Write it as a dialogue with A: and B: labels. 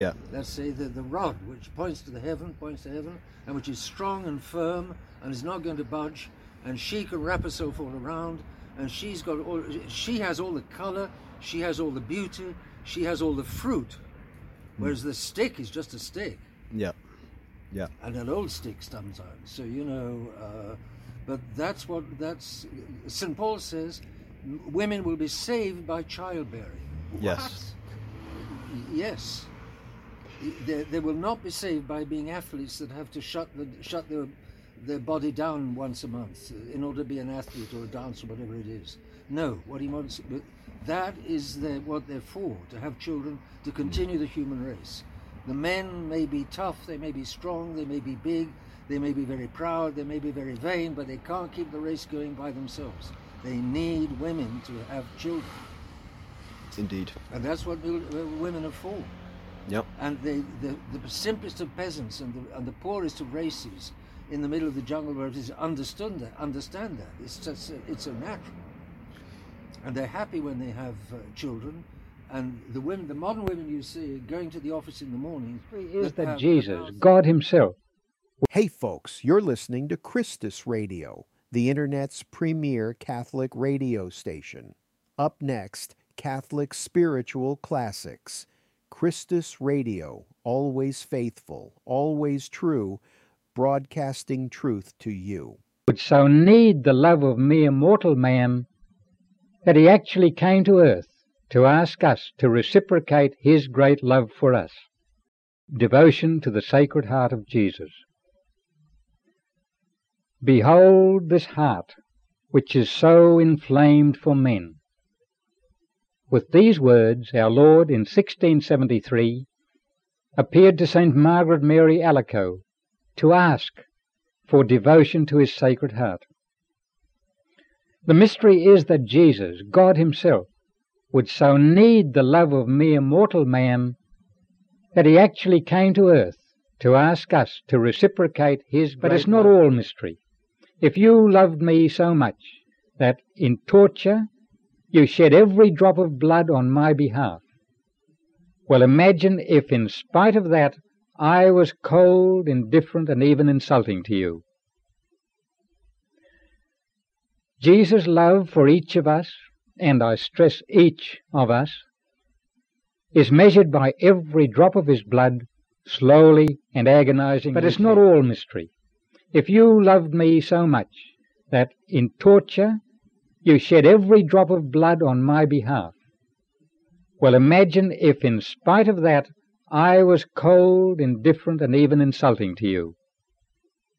A: Yeah.
B: Let's say the rod, which points to heaven, and which is strong and firm and is not going to budge, and she can wrap herself all around, and she has all the color, she has all the beauty, she has all the fruit, whereas the stick is just a stick.
A: Yeah. Yeah.
B: And an old stick sometimes. So, but that's St. Paul says, women will be saved by childbearing.
A: Yes.
B: Yes. They will not be saved by being athletes that have to shut their body down once a month in order to be an athlete or a dancer, whatever it is. No, what he wants, but that is what they're for, to have children, to continue the human race. The men may be tough, they may be strong, they may be big, they may be very proud, they may be very vain, but they can't keep the race going by themselves. They need women to have children.
A: Indeed.
B: And that's what women are for.
A: Yep.
B: And the simplest of peasants and the poorest of races in the middle of the jungle where it is understand that. It's so natural. And they're happy when they have children. And the modern women you see going to the office in the morning.
C: Is that Jesus, God himself.
D: Hey folks, you're listening to Christus Radio, the Internet's premier Catholic radio station. Up next, Catholic Spiritual Classics. Christus Radio, always faithful, always true, broadcasting truth to you.
C: Would so need the love of mere mortal man that he actually came to earth to ask us to reciprocate his great love for us. Devotion to the Sacred Heart of Jesus. Behold this heart, which is so inflamed for men. With these words, our Lord, in 1673, appeared to St. Margaret Mary Alacoque to ask for devotion to his Sacred Heart. The mystery is that Jesus, God himself, would so need the love of mere mortal man that he actually came to earth to ask us to reciprocate his. But it's not all mystery. If you loved me so much that in torture you shed every drop of blood on my behalf, well, imagine if in spite of that I was cold, indifferent, and even insulting to you. Jesus' love for each of us, and I stress each of us, is measured by every drop of his blood, slowly and agonizing. But it's not all mystery. If you loved me so much that in torture you shed every drop of blood on my behalf, well, imagine if in spite of that I was cold, indifferent, and even insulting to you.